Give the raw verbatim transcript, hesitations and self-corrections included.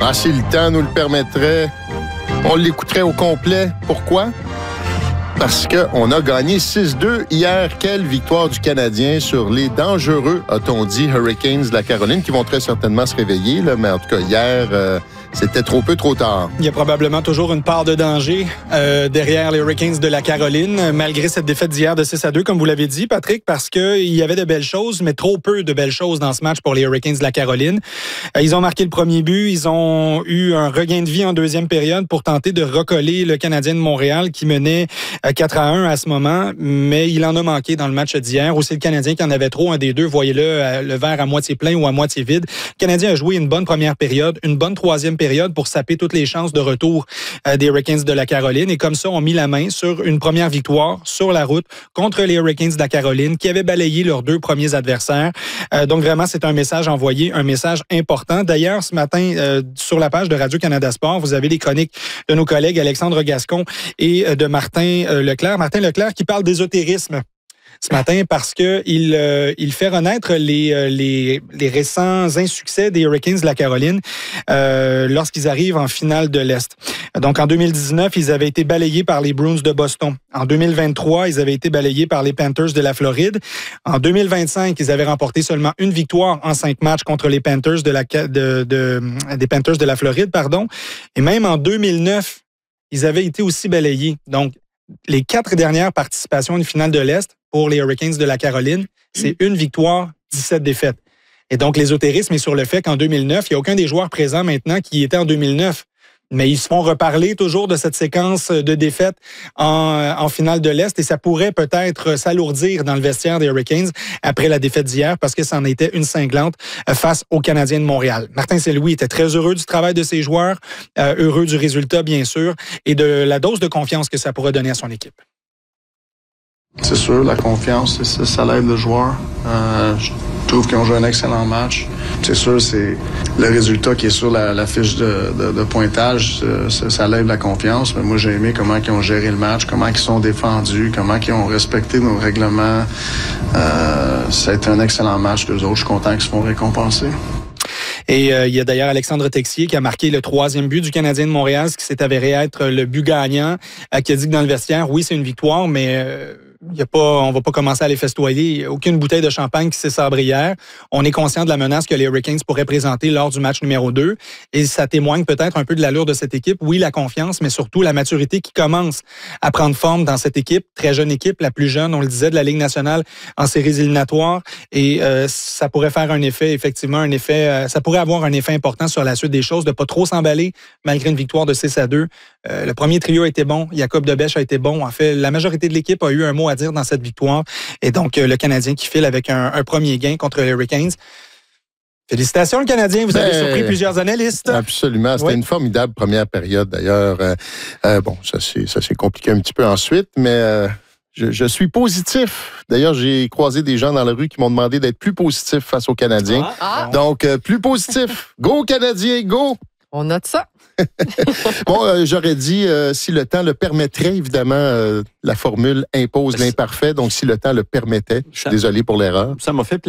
Ah, si le temps nous le permettrait, on l'écouterait au complet. Pourquoi? Parce qu'on a gagné six deux hier. Quelle victoire du Canadien sur les dangereux, a-t-on dit, Hurricanes de la Caroline, qui vont très certainement se réveiller. Là, mais en tout cas, hier, euh, c'était trop peu, trop tard. Il y a probablement toujours une part de danger euh, derrière les Hurricanes de la Caroline, malgré cette défaite d'hier de six à deux, comme vous l'avez dit, Patrick, parce qu'il y avait de belles choses, mais trop peu de belles choses dans ce match pour les Hurricanes de la Caroline. Euh, ils ont marqué le premier but, ils ont eu un regain de vie en deuxième période pour tenter de recoller le Canadien de Montréal qui menait euh, quatre à un à ce moment, mais il en a manqué dans le match d'hier. Ou c'est le Canadien qui en avait trop, un des deux, voyez-le, euh, le verre à moitié plein ou à moitié vide. Le Canadien a joué une bonne première période, une bonne troisième période, période pour saper toutes les chances de retour euh, des Hurricanes de la Caroline. Et comme ça, on mis la main sur une première victoire sur la route contre les Hurricanes de la Caroline qui avaient balayé leurs deux premiers adversaires. Euh, donc vraiment, c'est un message envoyé, un message important. D'ailleurs, ce matin, euh, sur la page de Radio-Canada Sport, vous avez les chroniques de nos collègues Alexandre Gascon et euh, de Martin euh, Leclerc. Martin Leclerc qui parle d'ésotérisme ce matin parce que il, euh, il fait renaître les, les, les récents insuccès des Hurricanes de la Caroline euh, lorsqu'ils arrivent en finale de l'Est. Donc, en deux mille dix-neuf, ils avaient été balayés par les Bruins de Boston. En deux mille vingt-trois, ils avaient été balayés par les Panthers de la Floride. En deux mille vingt-cinq, ils avaient remporté seulement une victoire en cinq matchs contre les Panthers de la, de, de, des Panthers de la Floride, pardon. Et même en deux mille neuf, ils avaient été aussi balayés. Donc, les quatre dernières participations à une finale de l'Est pour les Hurricanes de la Caroline, c'est une victoire, dix-sept défaites. Et donc, l'ésotérisme est sur le fait qu'en deux mille neuf, il n'y a aucun des joueurs présents maintenant qui était en deux mille neuf. Mais ils se font reparler toujours de cette séquence de défaites en, en finale de l'Est et ça pourrait peut-être s'alourdir dans le vestiaire des Hurricanes après la défaite d'hier parce que ça en était une cinglante face aux Canadiens de Montréal. Martin Saint-Louis était très heureux du travail de ses joueurs, euh, heureux du résultat bien sûr et de la dose de confiance que ça pourrait donner à son équipe. C'est sûr, la confiance, ça, ça lève le joueur. Euh, je trouve qu'ils ont joué un excellent match. C'est sûr, c'est le résultat qui est sur la, la fiche de, de, de pointage, ça, ça lève la confiance. Mais moi, j'ai aimé comment ils ont géré le match, comment ils sont défendus, comment ils ont respecté nos règlements. Euh, ça a été un excellent match d'eux autres. Je suis content qu'ils se font récompenser. Et euh, il y a d'ailleurs Alexandre Texier qui a marqué le troisième but du Canadien de Montréal, ce qui s'est avéré être le but gagnant, euh, qui a dit que dans le vestiaire, oui, c'est une victoire, mais euh, y a pas, on va pas commencer à les festoyer. Aucune bouteille de champagne qui s'est sabrée hier. On est conscient de la menace que les Hurricanes pourraient présenter lors du match numéro deux. Et ça témoigne peut-être un peu de l'allure de cette équipe. Oui, la confiance, mais surtout la maturité qui commence à prendre forme dans cette équipe. Très jeune équipe, la plus jeune, on le disait, de la Ligue nationale en séries éliminatoires. Et euh, ça pourrait faire un effet, effectivement, un effet... Euh, ça pourrait avoir un effet important sur la suite des choses, de pas trop s'emballer malgré une victoire de six à deux. Euh, le premier trio a été bon. Jacob Debèche a été bon. En fait, la majorité de l'équipe a eu un mot à dire dans cette victoire. Et donc, euh, le Canadien qui file avec un, un premier gain contre les Hurricanes. Félicitations, le Canadien. Vous ben, avez surpris plusieurs analystes. Absolument. C'était oui. une formidable première période, d'ailleurs. Euh, euh, bon, ça s'est, ça s'est compliqué un petit peu ensuite, mais euh, je, je suis positif. D'ailleurs, j'ai croisé des gens dans la rue qui m'ont demandé d'être plus positif face aux Canadiens. Ah. Donc, euh, plus positif. Go, Canadiens, go! On note ça. Bon, euh, j'aurais dit, euh, si le temps le permettrait, évidemment, euh, la formule impose l'imparfait. Donc, si le temps le permettait, je suis désolé pour l'erreur. Ça m'a fait plaisir.